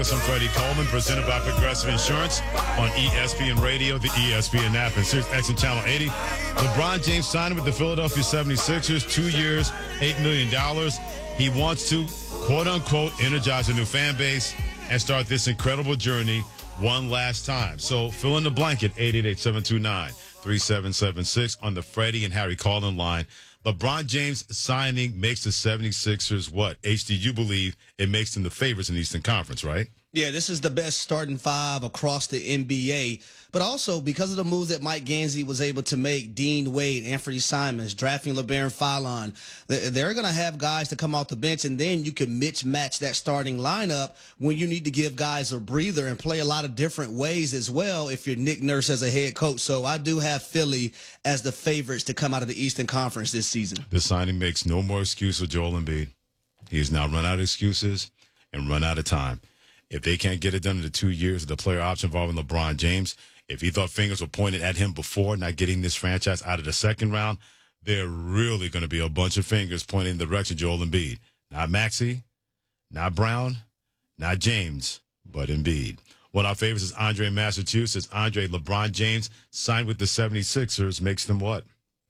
I'm Freddie Coleman, presented by Progressive Insurance on ESPN Radio, the ESPN app, and Sirius XM Channel 80. LeBron James signed with the Philadelphia 76ers, 2 years, $8 million. He wants to, quote-unquote, energize a new fan base and start this incredible journey one last time. So fill in the blanket, 888-729-3776 on the Freddie and Harry Coleman line. LeBron James signing makes the 76ers what? HD, you believe it makes them the favorites in the Eastern Conference, right? Yeah, this is the best starting five across the NBA. But also, because of the moves that Mike Gansey was able to make, Dean Wade, Anthony Simons, drafting LeBaron Fallon, they're going to have guys to come off the bench, and then you can match that starting lineup when you need to give guys a breather and play a lot of different ways as well if you're Nick Nurse as a head coach. So I do have Philly as the favorites to come out of the Eastern Conference this season. The signing makes no more excuse for Joel Embiid. He has now run out of excuses and run out of time. If they can't get it done in the 2 years of the player option involving LeBron James, if he thought fingers were pointed at him before not getting this franchise out of the second round, there are really going to be a bunch of fingers pointing in the direction of Joel Embiid. Not Maxey, not Brown, not James, but Embiid. One of our favorites is Andre in Massachusetts. Andre, LeBron James signed with the 76ers makes them what?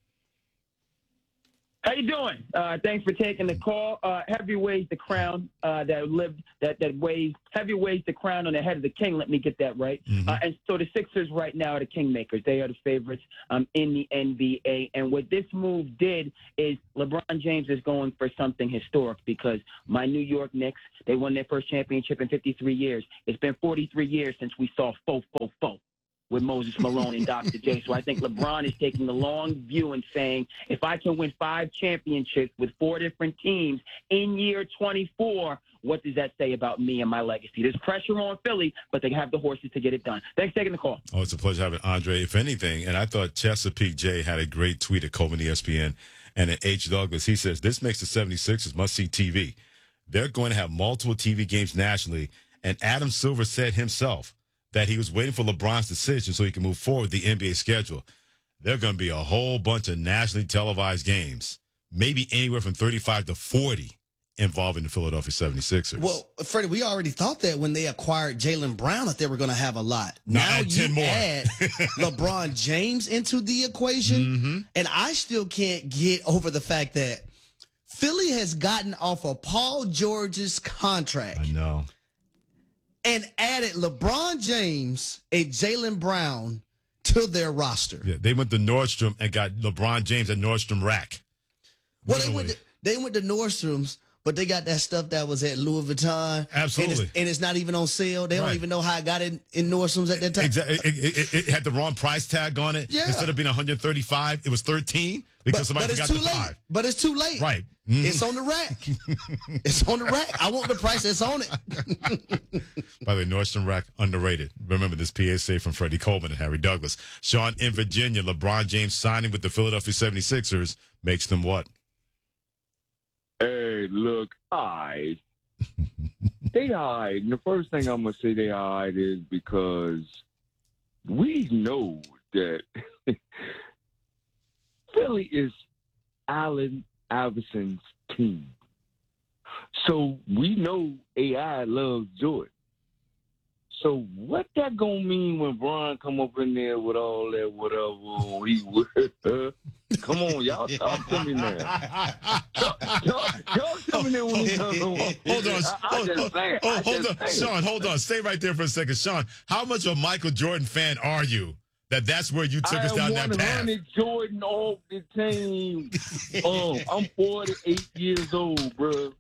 How you doing? Thanks for taking the call. Heavy weighs the crown that weighs heavy weighs the crown on the head of the king. Let me get that right. And so the Sixers right now are the kingmakers. They are the favorites in the NBA. And what this move did is LeBron James is going for something historic because my New York Knicks, they won their first championship in 53 years. It's been 43 years since we saw faux with Moses Malone and Dr. J. So I think LeBron is taking the long view and saying, if I can win 5 championships with 4 different teams in year 24, what does that say about me and my legacy? There's pressure on Philly, but they have the horses to get it done. Thanks for taking the call. Oh, it's a pleasure having Andre. If anything, and I thought Chesapeake J had a great tweet at Coleman ESPN and at H. Douglas. He says, this makes the 76ers must-see TV. They're going to have multiple TV games nationally, and Adam Silver said himself that he was waiting for LeBron's decision so he can move forward the NBA schedule. There are going to be a whole bunch of nationally televised games, maybe anywhere from 35 to 40 involving the Philadelphia 76ers. Well, Freddie, we already thought that when they acquired Jaylen Brown that they were going to have a lot. Now you 10 more. add LeBron James into the equation, and I still can't get over the fact that Philly has gotten off of Paul George's contract. I know. And added LeBron James and Jaylen Brown to their roster. Yeah, they went to Nordstrom and got LeBron James at Nordstrom Rack. Well, they went to Nordstrom's, but they got that stuff that was at Louis Vuitton. Absolutely. And it's not even on sale. They don't even know how I got it in Nordstrom's at that time. Exactly. It had the wrong price tag on it. Yeah. Instead of being 135, it was 13 because somebody forgot the 5. But it's too late. Right. It's on the rack. It's on the rack. I want the price that's on it. By the way, Nordstrom Rack, underrated. Remember this PSA from Freddie Coleman and Harry Douglas. Sean in Virginia, LeBron James signing with the Philadelphia 76ers makes them what? Hey, look, they hide. And the first thing I'm going to say they hide is because we know that Philly is Allen Iverson's team. So we know AI loves Jordan. So what that gonna mean when Brian come up in there with all that whatever he would? Come on, y'all talk to me now. Talk to me now when he comes on. Hold on. Sean, hold on. Stay right there for a second. Sean, how much of a Michael Jordan fan are you? That's where you took us down that path. I am Jordan off the team. I'm 48 years old, bro.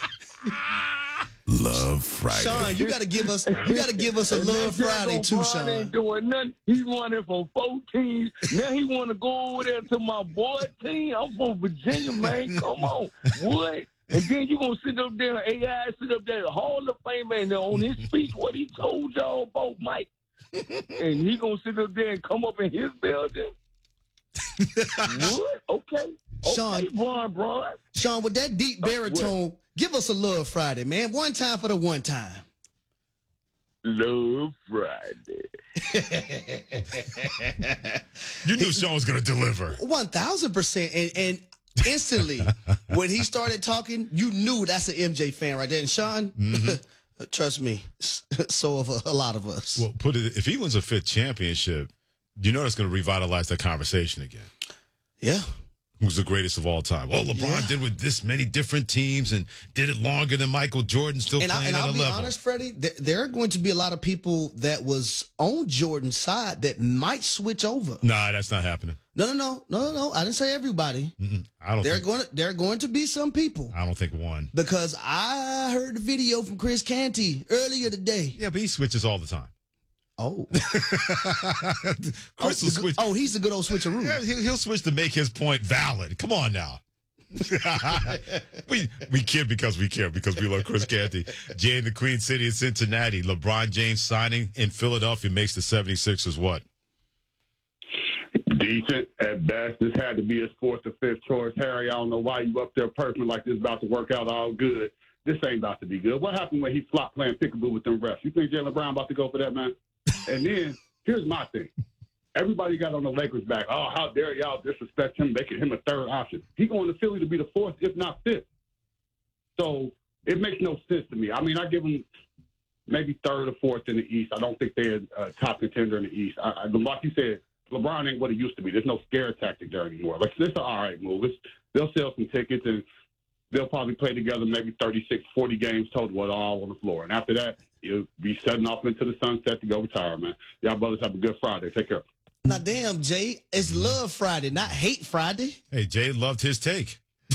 Love Friday. Sean, you gotta give us a Love Friday too, Sean. Ain't doing nothing. He's running for 14. Now he wanna go over there to my boy team. I'm from Virginia, man. Come on. What? And then you gonna sit up there, AI sit up there, Hall of Fame, and on his speech, what he told y'all about Mike. And he gonna sit up there and come up in his building. What? Okay. Sean, Brian. Sean, with that deep baritone, give us a Love Friday, man. One time for the one time. Love Friday. You knew Sean was going to deliver. 1,000%. And instantly, when he started talking, you knew that's an MJ fan right there. And Sean, Trust me, so of a lot of us. Well, if he wins a 5th championship, you know that's going to revitalize that conversation again. Yeah. Who's the greatest of all time? Well, LeBron did with this many different teams and did it longer than Michael Jordan, still playing at a level. And I'll be honest, Freddie, there are going to be a lot of people that was on Jordan's side that might switch over. Nah, that's not happening. No. I didn't say everybody. I don't. There are going to be some people. I don't think one. Because I heard the video from Chris Canty earlier today. Yeah, but he switches all the time. Oh. Chris will switch. Oh, he's the good old switcheroo. Yeah, he'll switch to make his point valid. Come on now. we kid because we care, because we love Chris Canty. Jay in the Queen City of Cincinnati. LeBron James signing in Philadelphia makes the 76ers what? Decent at best. This had to be his 4th or 5th choice. Harry, I don't know why you up there perfect like this about to work out all good. This ain't about to be good. What happened when he flopped playing peekaboo with them refs? You think Jaylen Brown about to go for that, man? And then, here's my thing. Everybody got on the Lakers back. Oh, how dare y'all disrespect him, making him a 3rd option. He going to Philly to be the 4th, if not 5th. So, it makes no sense to me. I mean, I give him maybe 3rd or 4th in the East. I don't think they're a top contender in the East. Like you said, LeBron ain't what he used to be. There's no scare tactic there anymore. Like, it's an all right move. They'll sell some tickets, and they'll probably play together maybe 36, 40 games total, all on the floor. And after that, you'll be setting off into the sunset to go retire, man. Y'all brothers have a good Friday. Take care. Now, damn, Jay, it's Love Friday, not Hate Friday. Hey, Jay loved his take.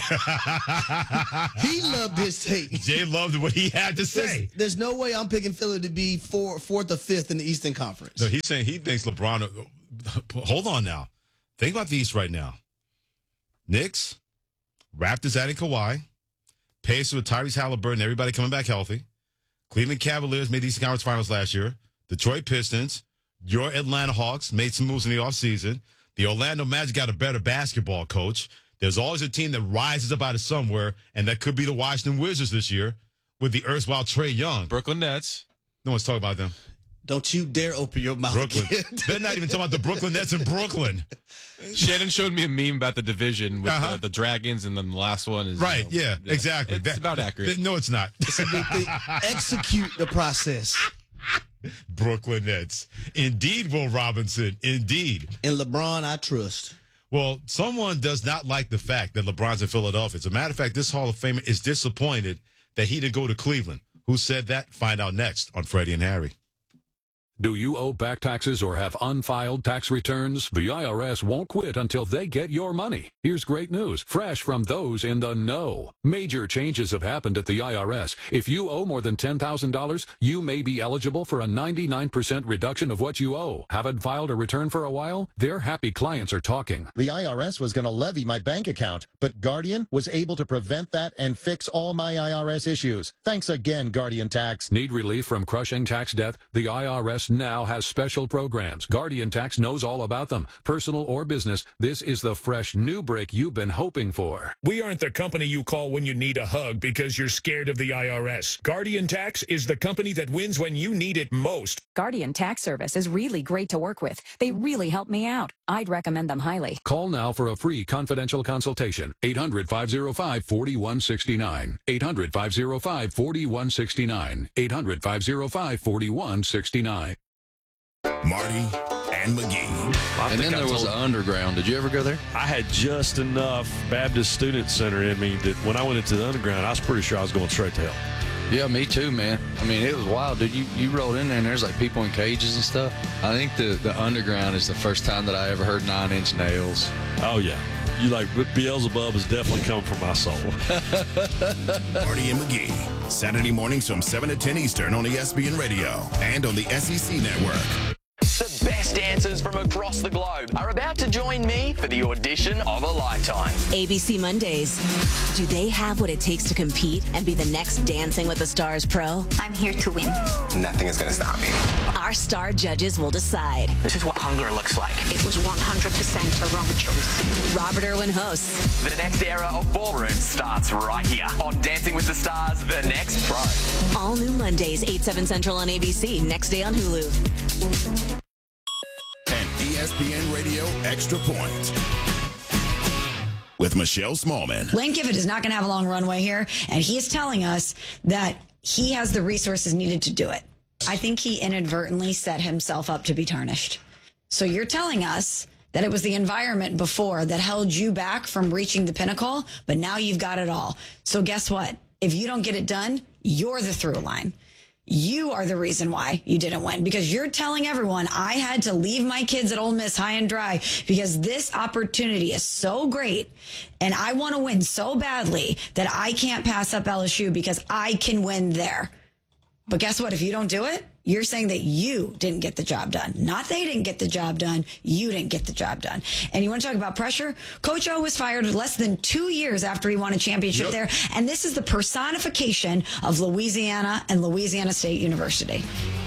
He loved his take. Jay loved what he had to say. There's no way I'm picking Philly to be 4th or 5th in the Eastern Conference. So he's saying he thinks LeBron. Hold on now. Think about the East right now. Knicks, Raptors adding Kawhi, Pacers with Tyrese Halliburton, everybody coming back healthy. Cleveland Cavaliers made the Eastern Conference Finals last year. Detroit Pistons, your Atlanta Hawks made some moves in the offseason. The Orlando Magic got a better basketball coach. There's always a team that rises up out of somewhere, and that could be the Washington Wizards this year with the erstwhile Trae Young. Brooklyn Nets. No one's talking about them. Don't you dare open your mouth. Brooklyn. They're not even talking about the Brooklyn Nets in Brooklyn. Shannon showed me a meme about the division with the Dragons, and then the last one is... Right, exactly. It's about accurate. No, it's not. Execute the process. Brooklyn Nets. Indeed, Will Robinson. Indeed. And LeBron, I trust. Well, someone does not like the fact that LeBron's in Philadelphia. As a matter of fact, this Hall of Famer is disappointed that he didn't go to Cleveland. Who said that? Find out next on Freddie and Harry. Do you owe back taxes or have unfiled tax returns? The IRS won't quit until they get your money. Here's great news, fresh from those in the know. Major changes have happened at the IRS. If you owe more than $10,000, you may be eligible for a 99% reduction of what you owe. Haven't filed a return for a while? Their happy clients are talking. The IRS was going to levy my bank account, but Guardian was able to prevent that and fix all my IRS issues. Thanks again, Guardian Tax. Need relief from crushing tax debt? The IRS now has special programs. Guardian Tax knows all about them. Personal or business, this is the fresh new break you've been hoping for. We aren't the company you call when you need a hug because you're scared of the IRS. Guardian Tax is the company that wins when you need it most. Guardian Tax Service is really great to work with. They really help me out. I'd recommend them highly. Call now for a free confidential consultation. 800-505-4169. 800-505-4169. 800-505-4169. Marty and McGee. And then there was the underground. Did you ever go there? I had just enough Baptist Student Center in me that when I went into the underground, I was pretty sure I was going straight to hell. Yeah, me too, man. I mean, it was wild, dude. You rolled in there and there's like people in cages and stuff. I think the underground is the first time that I ever heard 9 Inch Nails. Oh, yeah. You like Beelzebub is definitely coming from my soul. Marty and McGee, Saturday mornings from 7 to 10 Eastern on ESPN Radio and on the SEC Network. The best dancers from across the globe are about to join me for the audition of a lifetime. ABC Mondays. Do they have what it takes to compete and be the next Dancing with the Stars pro? I'm here to win. Nothing is going to stop me. Our star judges will decide. This is what hunger looks like. It was 100% the wrong choice. Robert Irwin hosts. The next era of ballroom starts right here on Dancing with the Stars, The Next Pro. All new Mondays, 8/7 Central on ABC. Next day on Hulu. And ESPN Radio Extra Point with Michelle Smallman. Lane Kiffin is not going to have a long runway here, and he is telling us that he has the resources needed to do it. I think he inadvertently set himself up to be tarnished. So you're telling us that it was the environment before that held you back from reaching the pinnacle, but now you've got it all. So guess what? If you don't get it done, you're the through line. You are the reason why you didn't win, because you're telling everyone I had to leave my kids at Ole Miss high and dry because this opportunity is so great and I want to win so badly that I can't pass up LSU because I can win there. But guess what? If you don't do it, you're saying that you didn't get the job done. Not they didn't get the job done. You didn't get the job done. And you want to talk about pressure? Coach O was fired less than 2 years after he won a championship there. And this is the personification of Louisiana and Louisiana State University.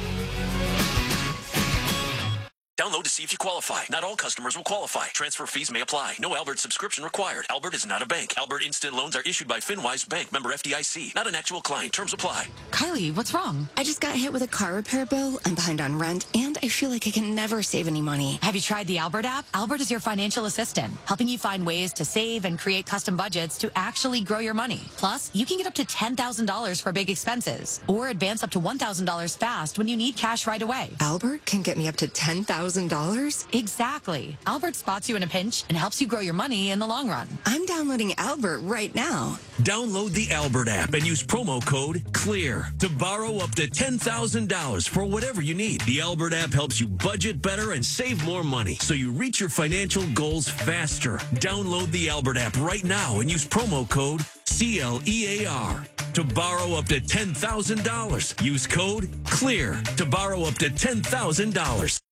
Download to see if you qualify. Not all customers will qualify. Transfer fees may apply. No Albert subscription required. Albert is not a bank. Albert Instant Loans are issued by FinWise Bank, member FDIC. Not an actual client. Terms apply. Kylie, what's wrong? I just got hit with a car repair bill. I'm behind on rent, and I feel like I can never save any money. Have you tried the Albert app? Albert is your financial assistant, helping you find ways to save and create custom budgets to actually grow your money. Plus, you can get up to $10,000 for big expenses, or advance up to $1,000 fast when you need cash right away. Albert can get me up to $10,000? Exactly. Albert spots you in a pinch and helps you grow your money in the long run. I'm downloading Albert right now. Download the Albert app and use promo code CLEAR to borrow up to $10,000 for whatever you need. The Albert app helps you budget better and save more money so you reach your financial goals faster. Download the Albert app right now and use promo code CLEAR to borrow up to $10,000. Use code CLEAR to borrow up to $10,000.